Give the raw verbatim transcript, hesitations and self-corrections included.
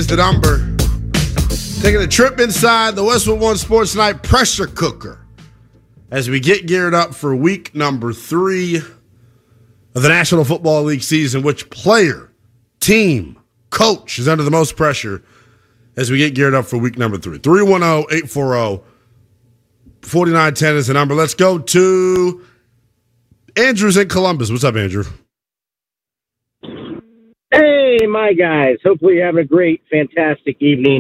is the number. Taking a trip inside the Westwood One Sports Night pressure cooker as we get geared up for week number three of the National Football League season. Which player, team, coach is under the most pressure as we get geared up for week number three? three one zero, eight four zero, four nine one zero is the number. Let's go to Andrew's in Columbus. What's up, Andrew? Hey, my guys. Hopefully you're having a great, fantastic evening.